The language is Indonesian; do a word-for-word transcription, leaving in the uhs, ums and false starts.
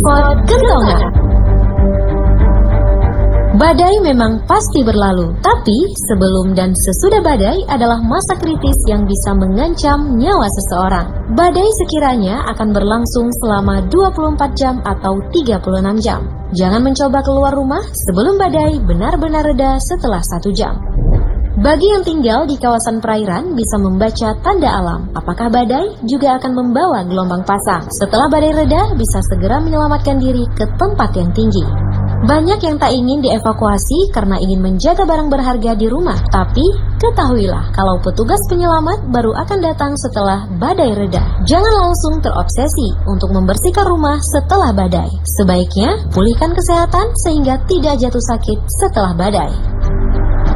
Info Kentongan. Badai memang pasti berlalu, tapi sebelum dan sesudah badai adalah masa kritis yang bisa mengancam nyawa seseorang. Badai sekiranya akan berlangsung selama dua puluh empat jam atau tiga puluh enam jam. Jangan mencoba keluar rumah sebelum badai benar-benar reda setelah satu jam. Bagi yang tinggal di kawasan perairan bisa membaca tanda alam. Apakah badai juga akan membawa gelombang pasang? Setelah badai reda bisa segera menyelamatkan diri ke tempat yang tinggi. Banyak yang tak ingin dievakuasi karena ingin menjaga barang berharga di rumah. Tapi ketahuilah kalau petugas penyelamat baru akan datang setelah badai reda. Jangan langsung terobsesi untuk membersihkan rumah setelah badai. Sebaiknya pulihkan kesehatan sehingga tidak jatuh sakit setelah badai.